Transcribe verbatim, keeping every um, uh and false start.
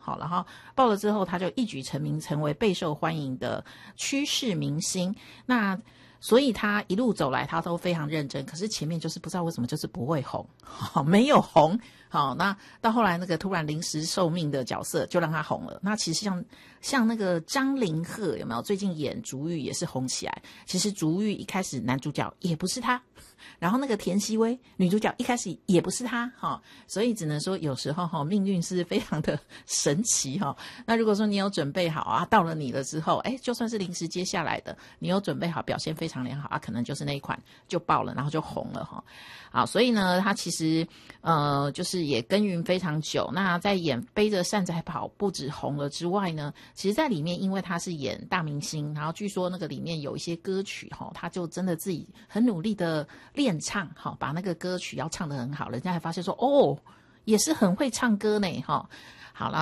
好，然后爆了之后他就一举成名，成为备受欢迎的趋势明星。那所以他一路走来他都非常认真，可是前面就是不知道为什么就是不会红，好，没有红。好，那到后来那个突然临时受命的角色就让他红了。那其实像像那个张凌赫有没有最近演竹玉也是红起来，其实竹玉一开始男主角也不是他，然后那个田曦薇女主角一开始也不是他，哈，所以只能说有时候哈命运是非常的神奇哈。那如果说你有准备好啊，到了你了之后，哎，就算是临时接下来的，你有准备好，表现非常良好啊，可能就是那一款就爆了，然后就红了哈。好，所以呢，他其实呃就是也耕耘非常久。那在演背着扇子还跑不止红了之外呢，其实在里面因为他是演大明星，然后据说那个里面有一些歌曲哈，他就真的自己很努力的练唱哈，把那个歌曲要唱得很好，人家还发现说哦，也是很会唱歌呢哈。